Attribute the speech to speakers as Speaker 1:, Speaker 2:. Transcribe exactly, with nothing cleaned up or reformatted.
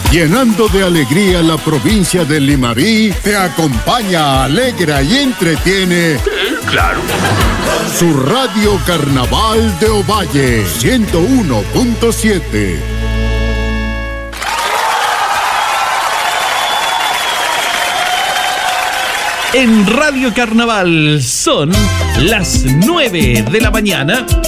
Speaker 1: llenando de alegría la provincia de Limarí, te acompaña, alegra y entretiene.
Speaker 2: Sí, claro.
Speaker 1: Su Radio Carnaval de Ovalle, ciento uno punto siete.
Speaker 3: En Radio Carnaval son las nueve de la mañana